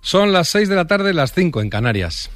Son las 6 de la tarde, las 5 en Canarias.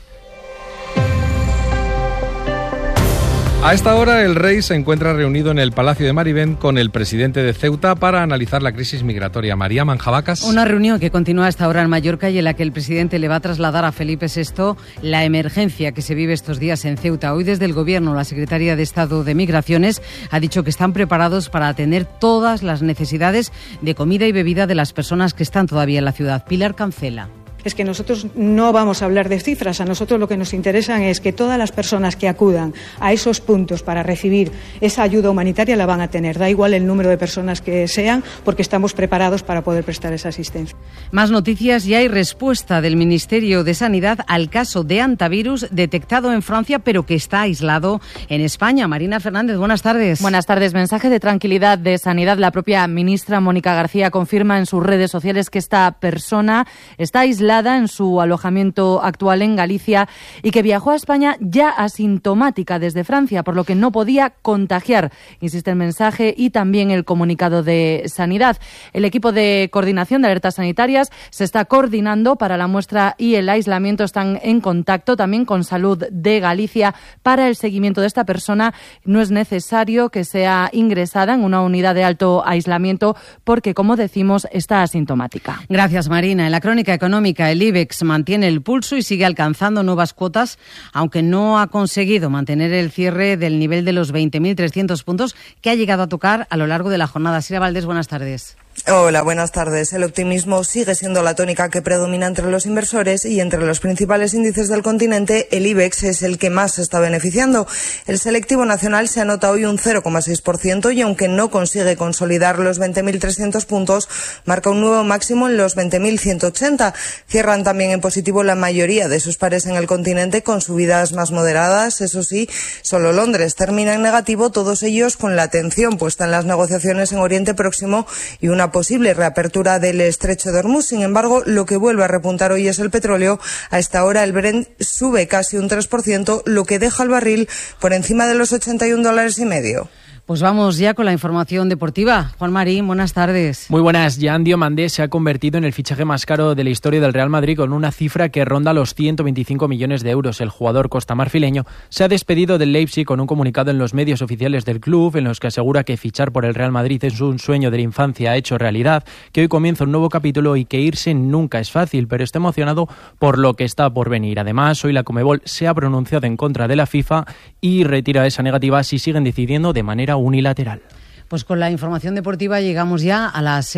A esta hora el rey se encuentra reunido en el Palacio de Marivent con el presidente de Ceuta para analizar la crisis migratoria. María Manjabacas. Una reunión que continúa hasta ahora en Mallorca y en la que el presidente le va a trasladar a Felipe VI la emergencia que se vive estos días en Ceuta. Hoy desde el Gobierno la secretaria de Estado de Migraciones ha dicho que están preparados para atender todas las necesidades de comida y bebida de las personas que están todavía en la ciudad. Pilar Cancela. Es que nosotros no vamos a hablar de cifras, a nosotros lo que nos interesa es que todas las personas que acudan a esos puntos para recibir esa ayuda humanitaria la van a tener, da igual el número de personas que sean, porque estamos preparados para poder prestar esa asistencia. Más noticias, ya hay respuesta del Ministerio de Sanidad al caso de hantavirus detectado en Francia, pero que está aislado en España. Marina Fernández, buenas tardes. Buenas tardes. Mensaje de tranquilidad de Sanidad. La propia ministra Mónica García confirma en sus redes sociales que esta persona está aislada en su alojamiento actual en Galicia y que viajó a España ya asintomática desde Francia, por lo que no podía contagiar. Insiste el mensaje y también el comunicado de Sanidad. El equipo de coordinación de alertas sanitarias se está coordinando para la muestra y el aislamiento. Están en contacto también con Salud de Galicia para el seguimiento de esta persona. No es necesario que sea ingresada en una unidad de alto aislamiento porque, como decimos, está asintomática. Gracias, Marina. En la crónica económica, el IBEX mantiene el pulso y sigue alcanzando nuevas cotas, aunque no ha conseguido mantener el cierre del nivel de los 20.300 puntos que ha llegado a tocar a lo largo de la jornada. Sira Valdés, buenas tardes. Hola, buenas tardes. El optimismo sigue siendo la tónica que predomina entre los inversores y entre los principales índices del continente, el IBEX es el que más se está beneficiando. El selectivo nacional se anota hoy un 0,6% y aunque no consigue consolidar los 20.300 puntos, marca un nuevo máximo en los 20.180. Cierran también en positivo la mayoría de sus pares en el continente con subidas más moderadas. Eso sí, solo Londres termina en negativo, todos ellos con la atención puesta en las negociaciones en Oriente Próximo y una posible reapertura del estrecho de Hormuz. Sin embargo, lo que vuelve a repuntar hoy es el petróleo. A esta hora el Brent sube casi un 3%, lo que deja el barril por encima de los $81,50. Pues vamos ya con la información deportiva. Juan Marín, buenas tardes. Muy buenas. Jan Diomandé se ha convertido en el fichaje más caro de la historia del Real Madrid con una cifra que ronda los 125 millones de euros. El jugador costamarfileño se ha despedido del Leipzig con un comunicado en los medios oficiales del club en los que asegura que fichar por el Real Madrid es un sueño de la infancia hecho realidad, que hoy comienza un nuevo capítulo y que irse nunca es fácil, pero está emocionado por lo que está por venir. Además, hoy la Conmebol se ha pronunciado en contra de la FIFA y retira esa negativa si siguen decidiendo de manera unilateral. Pues con la información deportiva llegamos ya a las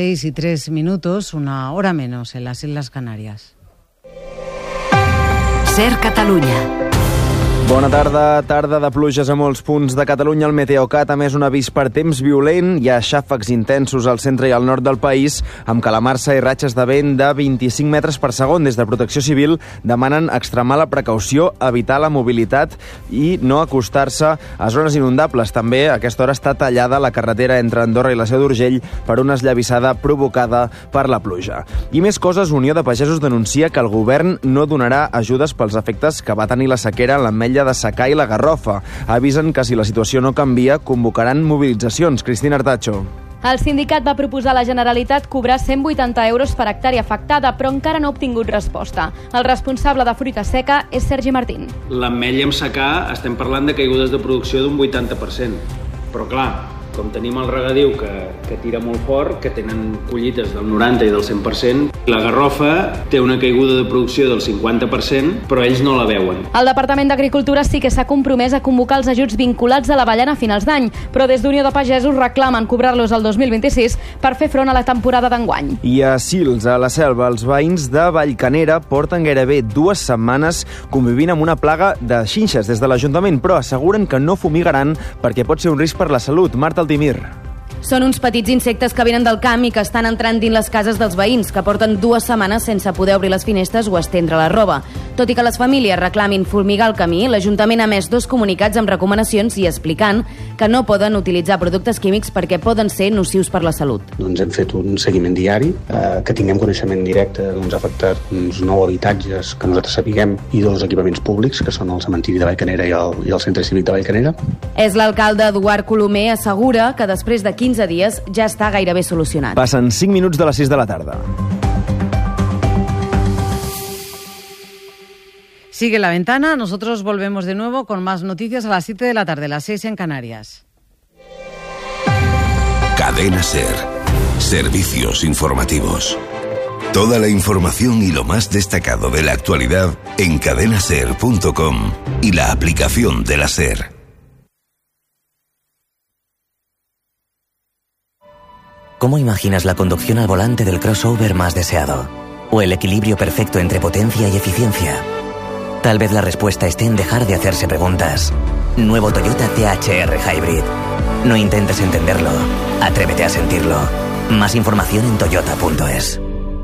6:03, una hora menos en las Islas Canarias. Ser Catalunya. Bona tarda. Tarda de pluges a molts punts de Catalunya. El Meteocat ha emès un avís per temps violent. Hi ha xàfecs intensos al centre i al nord del país, amb calamarsa i ratxes de vent de 25 metres per segon. Des de Protecció Civil demanen extremar la precaució, evitar la mobilitat i no acostar-se a zones inundables. També a aquesta hora està tallada la carretera entre Andorra i la Seu d'Urgell per una esllavissada provocada per la pluja. I més coses, Unió de Pagesos denuncia que el govern no donarà ajudes pels efectes que va tenir la sequera en l'Ametlla de Secà i la Garrofa. Avisen que si la situació no canvia, convocaran mobilitzacions. Cristina Artacho. El sindicat va proposar a la Generalitat cobrar 180 euros per hectàrea afectada, però encara no ha obtingut resposta. El responsable de fruita seca és Sergi Martín. L'ametlla amb secà estem parlant de caigudes de producció d'un 80%. Però clar, com tenim el regadiu que tira molt fort, que tenen collites del 90 i del 100%, la Garrofa té una caiguda de producció del 50%, però ells no la veuen. El Departament d'Agricultura sí que s'ha compromès a convocar els ajuts vinculats a l'avellana a finals d'any, però des d'Unió de Pagesos reclamen cobrar-los el 2026 per fer front a la temporada d'enguany. I a Sils, a la Selva, els veïns de Vallcanera porten gairebé 2 setmanes convivint amb una plaga de xinxes des de l'Ajuntament, però asseguren que no fumigaran perquè pot ser un risc per la salut. Marta Altimir. Són uns petits insectes que venen del camp i que estan entrant dins les cases dels veïns, que porten 2 setmanes sense poder obrir les finestres o estendre la roba. Tot i que les famílies reclamin fumigar el camí, l'Ajuntament ha emès 2 comunicats amb recomanacions i explicant que no poden utilitzar productes químics perquè poden ser nocius per la salut. Hem fet un seguiment diari, que tinguem coneixement directe, ha afectat uns 9 habitatges que nosaltres sapiguem i 2 equipaments públics, que són el cementiri de Vallcanera i el centre cívic de Vallcanera. És l'alcalde Eduard Colomer, assegura que després de 15 dies ja està gairebé solucionat. Passen 5 minuts de les 6 de la tarda. Sigue La Ventana, nosotros volvemos de nuevo con más noticias a las 7 de la tarde, las 6 en Canarias. Cadena SER. Servicios informativos. Toda la información y lo más destacado de la actualidad en cadenaser.com y la aplicación de la SER. ¿Cómo imaginas la conducción al volante del crossover más deseado? ¿O el equilibrio perfecto entre potencia y eficiencia? Tal vez la respuesta esté en dejar de hacerse preguntas. Nuevo Toyota CHR Hybrid. No intentes entenderlo. Atrévete a sentirlo. Más información en toyota.es.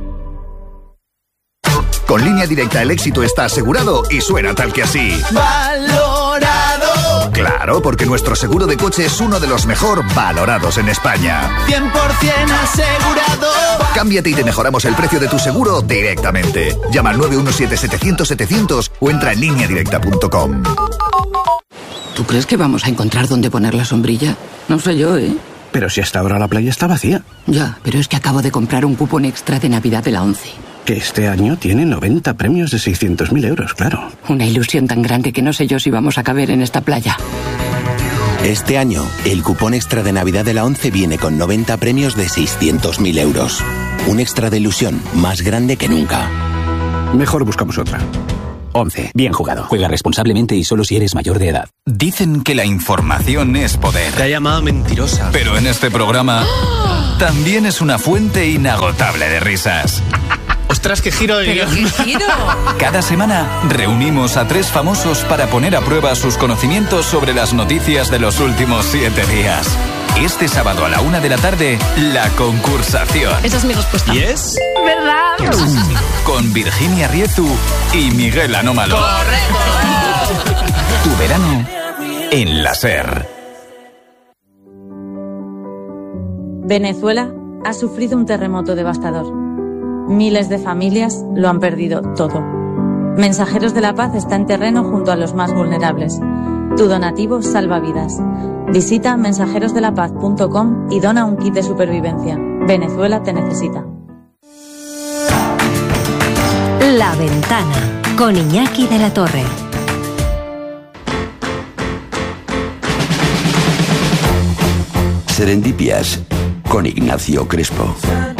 Con Línea Directa el éxito está asegurado y suena tal que así. ¡Valorado! Claro, porque nuestro seguro de coche es uno de los mejor valorados en España. 100% asegurado. Cámbiate y te mejoramos el precio de tu seguro directamente. Llama al 917-700-700 o entra en lineadirecta.com. ¿Tú crees que vamos a encontrar dónde poner la sombrilla? No sé yo, ¿eh? Pero si hasta ahora la playa está vacía. Ya, pero es que acabo de comprar un cupón extra de Navidad de la ONCE. Que este año tiene 90 premios de 600.000 euros, claro. Una ilusión tan grande que no sé yo si vamos a caber en esta playa. Este año, el cupón extra de Navidad de la ONCE viene con 90 premios de 600.000 euros. Un extra de ilusión más grande que nunca. Mejor buscamos otra. ONCE. Bien jugado. Juega responsablemente y solo si eres mayor de edad. Dicen que la información es poder. Te ha llamado mentirosa. Pero en este programa también es una fuente inagotable de risas. ¡Ostras, qué giro de guión! ¡Qué giro! Cada semana reunimos a 3 famosos para poner a prueba sus conocimientos sobre las noticias de los últimos 7 días. Este sábado a la 1 de la tarde, La Concursación. Esa es mi respuesta. ¿Y es? ¿Verdad? Con Virginia Riezu y Miguel Anómalo. ¡Correcto! Tu verano en la SER. Venezuela ha sufrido un terremoto devastador. Miles de familias lo han perdido todo. Mensajeros de la Paz está en terreno junto a los más vulnerables. Tu donativo salva vidas. Visita mensajerosdelapaz.com y dona un kit de supervivencia. Venezuela te necesita. La Ventana, con Iñaki de la Torre. Serendipias, con Ignacio Crespo.